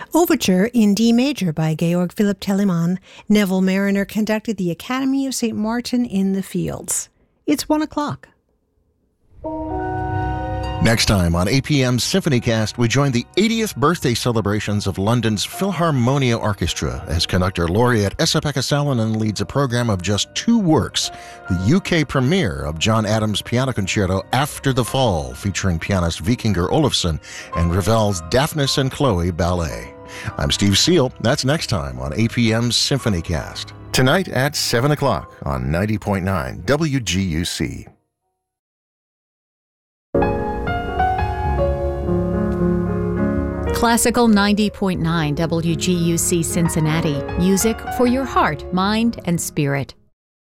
Overture in D major by Georg Philipp Telemann. Neville Marriner conducted the Academy of St. Martin in the Fields. It's 1 o'clock. Next time on APM's Symphonycast, we join the 80th birthday celebrations of London's Philharmonia Orchestra as conductor laureate Esa-Pekka Salonen leads a program of just 2 works, the UK premiere of John Adams' Piano Concerto After the Fall, featuring pianist Vikingur Olafsson, and Ravel's Daphnis and Chloe Ballet. I'm Steve Seal. That's next time on APM's Symphonycast. Tonight at 7 o'clock on 90.9 WGUC. Classical 90.9 WGUC Cincinnati. Music for your heart, mind, and spirit.